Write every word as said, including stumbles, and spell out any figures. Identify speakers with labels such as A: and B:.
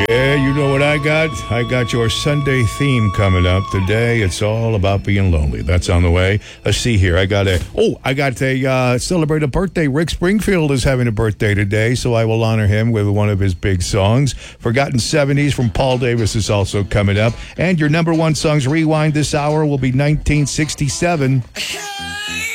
A: Yeah, you know what I got? I got your Sunday theme coming up today. It's all about being lonely. That's on the way. Let's see here. I got a, oh, I got a uh, celebrate a birthday. Rick Springfield is having a birthday today, so I will honor him with one of his big songs. Forgotten seventies from Paul Davis is also coming up. And your number one songs rewind this hour will be nineteen sixty-seven.